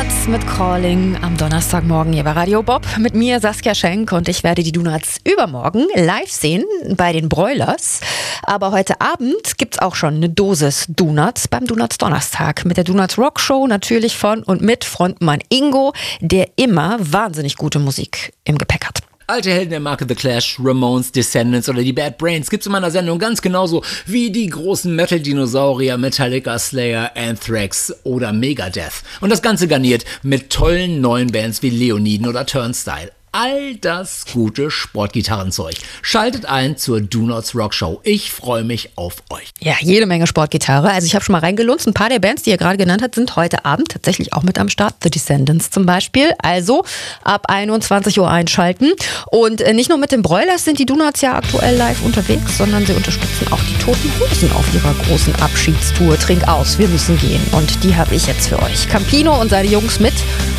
Donuts mit Calling am Donnerstagmorgen hier bei Radio Bob. Mit mir Saskia Schenk und ich werde die Donuts übermorgen live sehen bei den Broilers. Aber heute Abend gibt's auch schon eine Dosis Donuts beim Donuts Donnerstag mit der Donuts Rock Show, natürlich von und mit Frontmann Ingo, der immer wahnsinnig gute Musik im Gepäck hat. Alte Helden der Marke The Clash, Ramones, Descendants oder die Bad Brains gibt's in meiner Sendung ganz genauso wie die großen Metal-Dinosaurier Metallica, Slayer, Anthrax oder Megadeth. Und das Ganze garniert mit tollen neuen Bands wie Leoniden oder Turnstile. All das gute Sportgitarrenzeug. Schaltet ein zur Donuts Rock Show. Ich freue mich auf euch. Ja, jede Menge Sportgitarre. Also ich habe schon mal reingelunzt. Ein paar der Bands, die ihr gerade genannt habt, sind heute Abend tatsächlich auch mit am Start. The Descendants zum Beispiel. Also ab 21 Uhr einschalten. Und nicht nur mit den Broilers sind die Donuts ja aktuell live unterwegs, sondern sie unterstützen auch die Toten Hosen auf ihrer großen Abschiedstour. Trink aus, wir müssen gehen. Und die habe ich jetzt für euch. Campino und seine Jungs mit